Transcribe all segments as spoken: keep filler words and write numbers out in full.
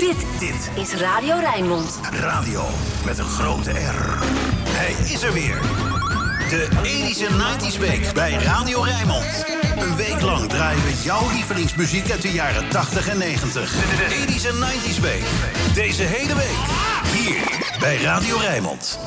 Dit, Dit is Radio Rijnmond. Radio met een grote R. Hij is er weer. De tachtiger en negentiger week bij Radio Rijnmond. Een week lang draaien we jouw lievelingsmuziek uit de jaren tachtig en negentig. De tachtiger en negentiger week. Deze hele week. Hier bij Radio Rijnmond.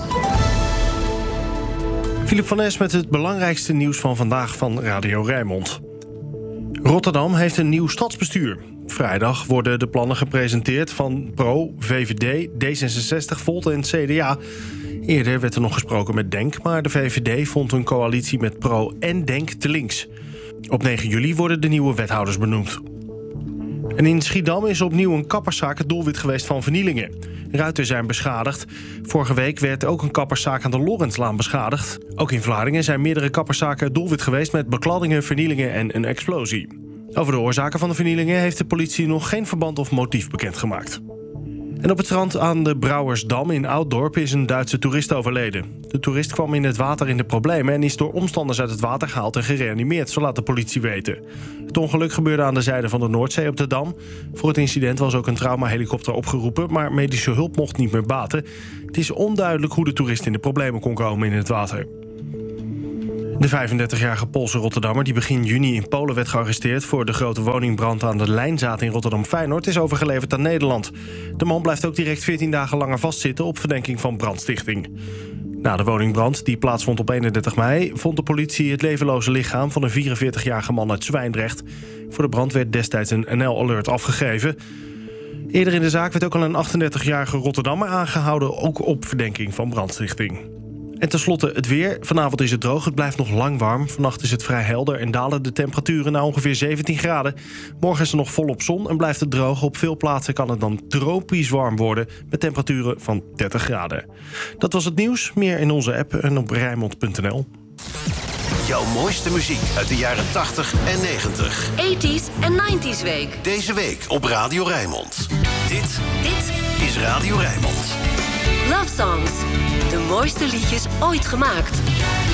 Philip van Es met het belangrijkste nieuws van vandaag van Radio Rijnmond. Rotterdam heeft een nieuw stadsbestuur. Vrijdag worden de plannen gepresenteerd van Pro, V V D, D zesenzestig, Volt en C D A. Eerder werd er nog gesproken met Denk, maar de V V D vond een coalitie met Pro en Denk te links. Op negen juli worden de nieuwe wethouders benoemd. En in Schiedam is opnieuw een kapperszaak het doelwit geweest van vernielingen. Ruiten zijn beschadigd. Vorige week werd ook een kapperszaak aan de Lorentlaan beschadigd. Ook in Vlaardingen zijn meerdere kapperszaken het doelwit geweest met bekladdingen, vernielingen en een explosie. Over de oorzaken van de vernielingen heeft de politie nog geen verband of motief bekendgemaakt. En op het strand aan de Brouwersdam in Ouddorp is een Duitse toerist overleden. De toerist kwam in het water in de problemen en is door omstanders uit het water gehaald en gereanimeerd, zo laat de politie weten. Het ongeluk gebeurde aan de zijde van de Noordzee op de Dam. Voor het incident was ook een traumahelikopter opgeroepen, maar medische hulp mocht niet meer baten. Het is onduidelijk hoe de toerist in de problemen kon komen in het water. De vijfendertigjarige Poolse Rotterdammer die begin juni in Polen werd gearresteerd voor de grote woningbrand aan de Lijnzaat in Rotterdam-Feyenoord is overgeleverd aan Nederland. De man blijft ook direct veertien dagen langer vastzitten op verdenking van brandstichting. Na de woningbrand, die plaatsvond op eenendertig mei, vond de politie het levenloze lichaam van een vierenveertigjarige man uit Zwijndrecht. Voor de brand werd destijds een N L-alert afgegeven. Eerder in de zaak werd ook al een achtendertigjarige Rotterdammer aangehouden, ook op verdenking van brandstichting. En tenslotte het weer. Vanavond is het droog, het blijft nog lang warm. Vannacht is het vrij helder en dalen de temperaturen naar ongeveer zeventien graden. Morgen is er nog volop zon en blijft het droog. Op veel plaatsen kan het dan tropisch warm worden met temperaturen van dertig graden. Dat was het nieuws. Meer in onze app en op rijnmond punt n l. Jouw mooiste muziek uit de jaren tachtig en negentig. tachtiger en negentiger week. Deze week op Radio Rijnmond. Dit, Dit is Radio Rijnmond. Love Songs. De mooiste liedjes ooit gemaakt.